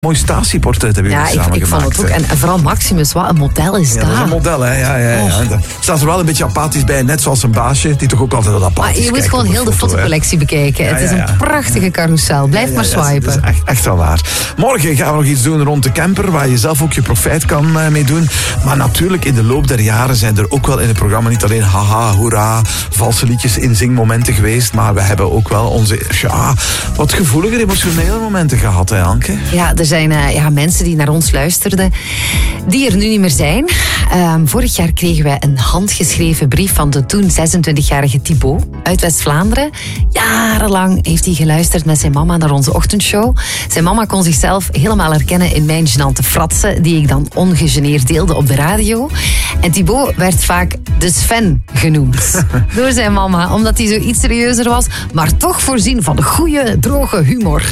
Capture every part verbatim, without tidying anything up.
Mooi statieportret hebben jullie Ja, samen ik, ik gemaakt. vond het ook. En, en vooral Maximus, wat een model is Ja, dat. dat is een model, hè. Ja, ja, ja. Oh. Daar staat er wel een beetje apathisch bij, net zoals zijn baasje, die toch ook altijd wat apathisch Maar je moet kijkt gewoon op heel de foto, hè. fotocollectie bekijken. Ja, Het is ja, ja. een prachtige carousel. Blijf Ja, maar ja, ja, swipen. Dat is echt, echt wel waar. Morgen gaan we nog iets doen rond de camper, waar je zelf ook je profijt kan uh, mee doen. Maar natuurlijk, in de loop der jaren zijn er ook wel in het programma niet alleen haha, hoera, valse liedjes in zingmomenten geweest, maar we hebben ook wel onze, ja, wat gevoeliger, emotionele momenten gehad, hè, Anke? Ja, er zijn uh, ja, mensen die naar ons luisterden, die er nu niet meer zijn. Uh, vorig jaar kregen wij een handgeschreven brief van de toen zesentwintigjarige Thibaut uit West-Vlaanderen. Jarenlang heeft hij geluisterd met zijn mama naar onze ochtendshow. Zijn mama kon zichzelf helemaal herkennen in mijn gênante fratsen, die ik dan ongegeneerd deelde op de radio. En Thibaut werd vaak de Sven genoemd door zijn mama, omdat hij zo iets serieuzer was, maar toch voorzien van goede, droge humor.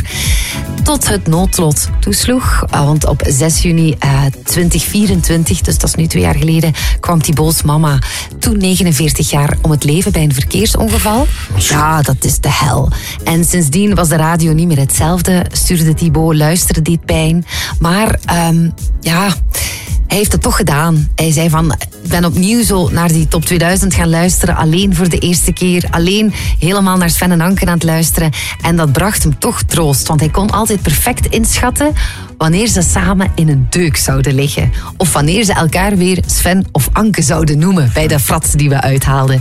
Tot het noodlot toesloeg. Want op zes juni uh, twintig vierentwintig, dus dat is nu twee jaar geleden, kwam Thibaut's mama, toen negenenveertig jaar, om het leven bij een verkeersongeval. Ja, dat is de hel. En sindsdien was de radio niet meer hetzelfde. Stuurde Thibaut, luisterde deed pijn. Maar um, ja... Hij heeft het toch gedaan. Hij zei van, ik ben opnieuw zo naar die top tweeduizend gaan luisteren. Alleen voor de eerste keer. Alleen helemaal naar Sven en Anke aan het luisteren. En dat bracht hem toch troost. Want hij kon altijd perfect inschatten wanneer ze samen in een deuk zouden liggen. Of wanneer ze elkaar weer Sven of Anke zouden noemen. Bij de fratsen die we uithaalden.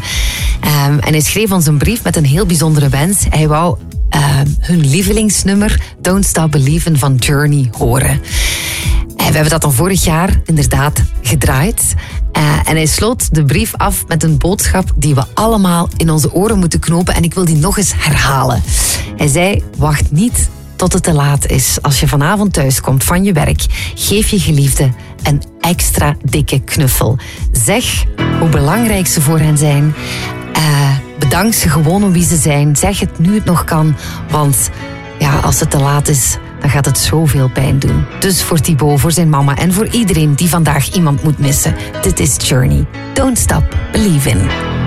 Um, en hij schreef ons een brief met een heel bijzondere wens. Hij wou uh, hun lievelingsnummer Don't Stop Believin' van Journey horen. En we hebben dat dan vorig jaar inderdaad gedraaid. Uh, en hij sloot de brief af met een boodschap die we allemaal in onze oren moeten knopen. En ik wil die nog eens herhalen. Hij zei, wacht niet tot het te laat is. Als je vanavond thuiskomt van je werk, geef je geliefde een extra dikke knuffel. Zeg hoe belangrijk ze voor hen zijn. Uh, bedank ze gewoon om wie ze zijn. Zeg het nu het nog kan, want ja, als het te laat is, dan gaat het zoveel pijn doen. Dus voor Thibaut, voor zijn mama en voor iedereen die vandaag iemand moet missen. Dit is Journey. Don't Stop Believin'.